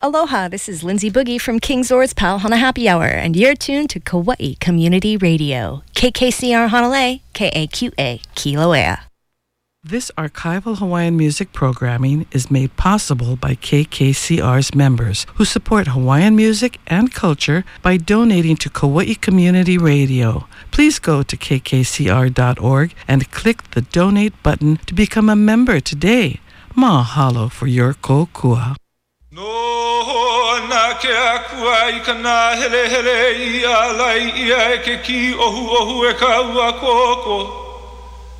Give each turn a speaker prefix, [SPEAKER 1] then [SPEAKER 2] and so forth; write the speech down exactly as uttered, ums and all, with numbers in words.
[SPEAKER 1] Aloha, this is Lindsay Boogie from King Zor's Pal Hana Happy Hour, and you're tuned to Kauai Community Radio. K K C R Hanalei, K A Q A, Kilauea.
[SPEAKER 2] This archival Hawaiian music programming is made possible by K K C R's members who support Hawaiian music and culture by donating to Kauai Community Radio. Please go to k k c r dot org and click the donate button to become a member today. Mahalo for your kokua.
[SPEAKER 3] No na ke akua I kana hele hele I alai I ke ki ohu ohu e ka ua koko.